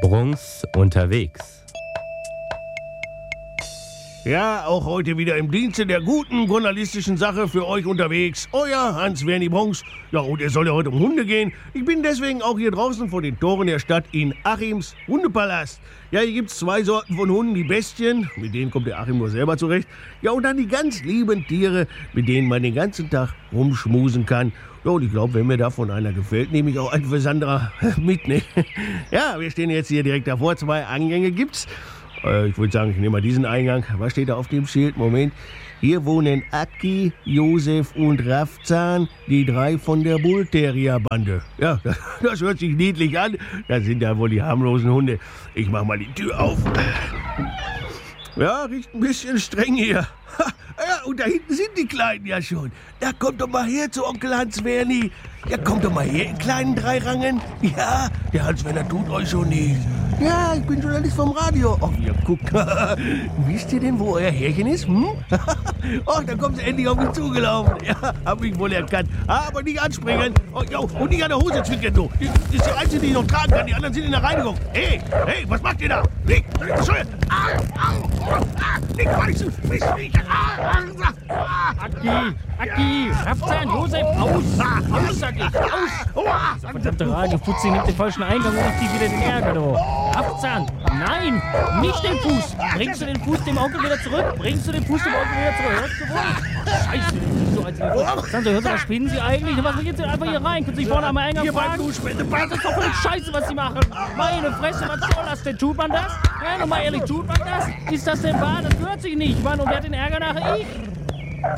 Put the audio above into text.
Bruns unterwegs. Ja, auch heute wieder im Dienste der guten journalistischen Sache für euch unterwegs. Euer Hans-Werni Bruns. Ja, und es soll ja heute um Hunde gehen. Ich bin deswegen auch hier draußen vor den Toren der Stadt in Achims Hundepalast. Ja, hier gibt's 2 Sorten von Hunden. Die Bestien, mit denen kommt der Achim nur selber zurecht. Ja, und dann die ganz lieben Tiere, mit denen man den ganzen Tag rumschmusen kann. Ja, und ich glaube, wenn mir davon einer gefällt, nehme ich auch einen für Sandra mit, ne? Ja, wir stehen jetzt hier direkt davor. 2 Eingänge gibt's. Ich würde sagen, ich nehme mal diesen Eingang. Was steht da auf dem Schild? Moment. Hier wohnen Aki, Josef und Raffzahn, die 3 von der Bullterrierbande. Ja, das hört sich niedlich an. Das sind ja wohl die harmlosen Hunde. Ich mach mal die Tür auf. Ja, riecht ein bisschen streng hier. Ja, und da hinten sind die Kleinen ja schon. Da kommt doch mal her zu Onkel Hans-Werni. Ja, kommt doch mal her, in kleinen 3 Rangen. Ja, der Hans-Werner tut euch schon nichts. Ja, ich bin Journalist vom Radio. Oh, ihr guckt. Wisst ihr denn, wo euer Härchen ist? Oh, da kommt sie endlich auf mich zugelaufen. Ja, hab mich wohl erkannt. Aber nicht anspringen. Oh, jo, und nicht an der Hose zwicken, du. Das ist die einzige, die ich noch tragen kann. Die anderen sind in der Reinigung. Hey, was macht ihr da? Lieg, bescheuert. Lieg, war nicht so. Aki, Raffzahn, Josef, aus, sag ich, aus. Verdammte Ragefutzi nimmt den falschen Eingang und macht die wieder den Ärger, du. Raffzahn, nein, nicht den Fuß. Bringst du den Fuß dem Onkel wieder zurück? Hörst du wohl? Scheiße, so als Sandra, hört mal, spinnen Sie eigentlich? Was geht denn einfach hier rein? Können Sie vorne am Eingang fragen? Das ist doch voll Scheiße, was Sie machen. Meine Fresse, was soll das denn? Tut man das? Ja, nochmal ehrlich, tut man das? Ist das denn wahr? Das gehört sich nicht, Mann. Und wer hat den Ärger nachher? Ich.